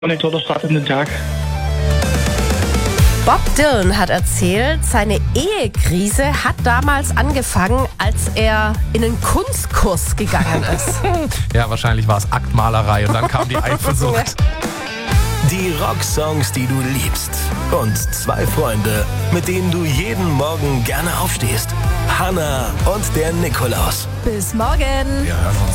Anekdote startet in den Tag. Bob Dylan hat erzählt, seine Ehekrise hat damals angefangen, als er in einen Kunstkurs gegangen ist. Ja, wahrscheinlich war es Aktmalerei und dann kam die Eifersucht. Die Rocksongs, die du liebst. Und zwei Freunde, mit denen du jeden Morgen gerne aufstehst. Hannah und der Nikolaus. Bis morgen. Wir hören uns.